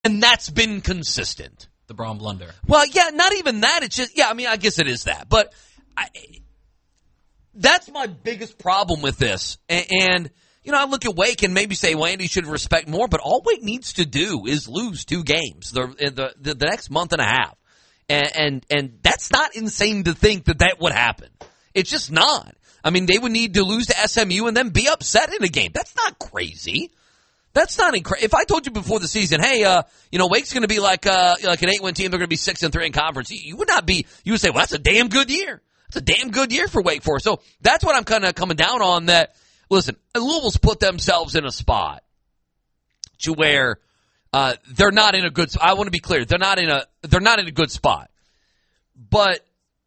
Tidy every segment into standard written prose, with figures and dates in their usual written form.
And that's been consistent. The Braun blunder. Well, yeah, not even that. It's just, yeah, I mean, I guess it is that. But that's my biggest problem with this. And, you know, I look at Wake and maybe say, well, Andy should respect more. But all Wake needs to do is lose 2 games the next month and a half. And that's not insane to think that would happen. It's just not. I mean, they would need to lose to SMU and then be upset in a game. That's not crazy. That's not incredible. If I told you before the season, hey, you know, Wake's going to be like an 8-win team, they're going to be 6-3 in conference, you would not be. You would say, well, that's a damn good year. It's a damn good year for Wake Forest. So that's what I'm kind of coming down on. That listen, Louisville's put themselves in a spot to where they're not in a good. I want to be clear, they're not in a good spot, but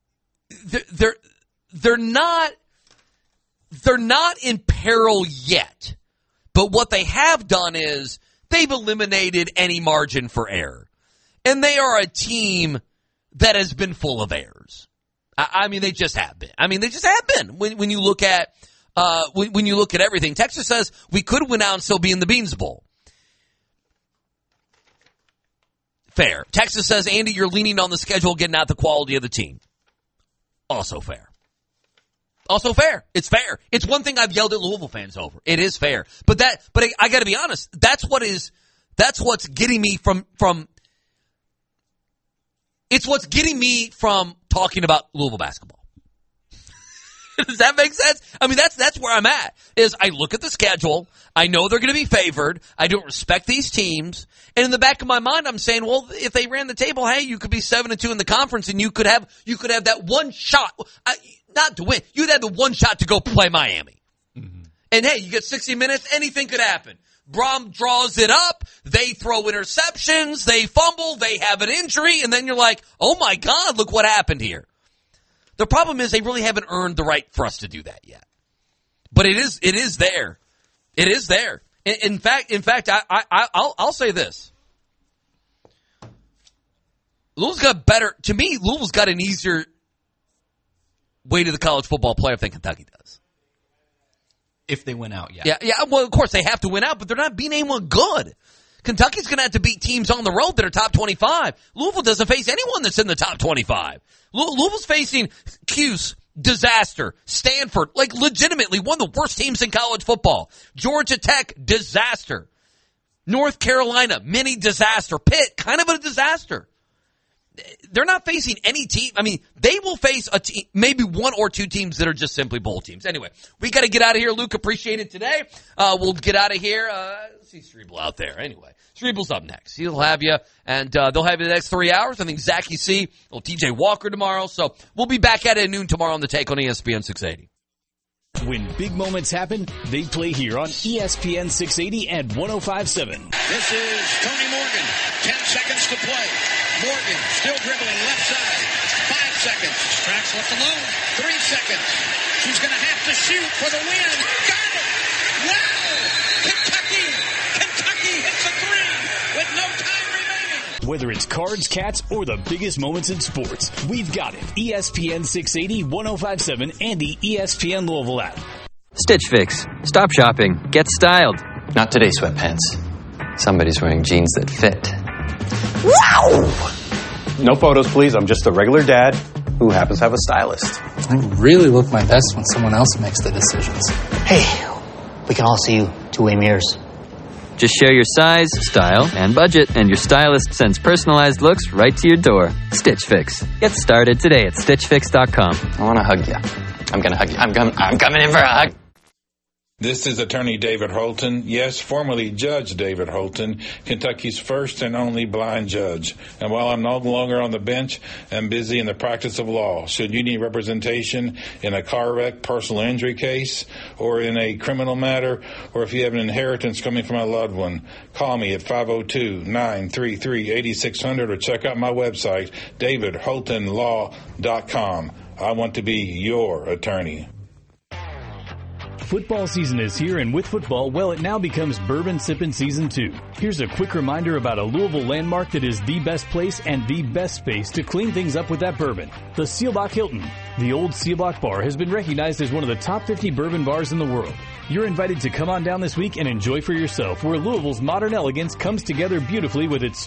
they're not in peril yet. But what they have done is they've eliminated any margin for error. And they are a team that has been full of errors. I mean, they just have been. When you look at when you look at everything. Texas says we could win out and still be in the Beans Bowl. Fair. Texas says, Andy, you're leaning on the schedule, getting out the quality of the team. Also fair. Also fair. It's fair. It's one thing I've yelled at Louisville fans over. It is fair. But I got to be honest. That's what's getting me from it's what's getting me from talking about Louisville basketball. Does that make sense? I mean, that's where I'm at. Is I look at the schedule. I know they're going to be favored. I don't respect these teams. And in the back of my mind, I'm saying, well, if they ran the table, hey, you could be 7-2 in the conference, and you could have that one shot, not to win. You'd have the one shot to go play Miami. Mm-hmm. And hey, you get 60 minutes. Anything could happen. Braum draws it up. They throw interceptions. They fumble. They have an injury, and then you're like, oh my God, look what happened here. The problem is they really haven't earned the right for us to do that yet. But it is there. It is there. In fact, I'll say this. Louisville's got an easier way to the college football playoff than Kentucky does. If they win out, yeah. Yeah, well, of course they have to win out, but they're not beating anyone good. Kentucky's going to have to beat teams on the road that are top 25. Louisville doesn't face anyone that's in the top 25. Louisville's facing Cuse, disaster. Stanford, like legitimately one of the worst teams in college football. Georgia Tech, disaster. North Carolina, mini disaster. Pitt, kind of a disaster. They're not facing any team. I mean, they will face a team, maybe one or two teams that are just simply bowl teams. Anyway, we got to get out of here. Luke, appreciate it today. We'll get out of here. Let's see Strebel out there. Anyway, Strebel's up next. He'll have you, and they'll have you the next 3 hours. I think Zachy C, little TJ Walker tomorrow. So we'll be back at it at noon tomorrow on The Take on ESPN 680. When big moments happen, they play here on ESPN 680 and 105.7. This is Tony Morgan. 10 seconds to play. Morgan still dribbling left side. 5 seconds. Strax left alone. 3 seconds. She's going to have to shoot for the win. Got it! Wow! Kentucky hits a three with no time remaining. Whether it's cards, cats, or the biggest moments in sports, we've got it. ESPN 680, 105.7, and the ESPN Louisville app. Stitch Fix. Stop shopping. Get styled. Not today, sweatpants. Somebody's wearing jeans that fit. Wow! No photos, please. I'm just a regular dad who happens to have a stylist. I really look my best when someone else makes the decisions. Hey, we can all see you two-way mirrors. Just share your size, style, and budget, and your stylist sends personalized looks right to your door. Stitch Fix. Get started today at StitchFix.com. I want to hug you. I'm going to hug you. I'm coming in for a hug. This is Attorney David Holton, yes, formerly Judge David Holton, Kentucky's first and only blind judge. And while I'm no longer on the bench, I'm busy in the practice of law. Should you need representation in a car wreck, personal injury case, or in a criminal matter, or if you have an inheritance coming from a loved one, call me at 502-933-8600 or check out my website, davidholtonlaw.com. I want to be your attorney. Football season is here, and with football, well, it now becomes bourbon sippin' season 2. Here's a quick reminder about a Louisville landmark that is the best place and the best space to clean things up with that bourbon. The Seelbach Hilton. The old Seelbach Bar has been recognized as one of the top 50 bourbon bars in the world. You're invited to come on down this week and enjoy for yourself, where Louisville's modern elegance comes together beautifully with its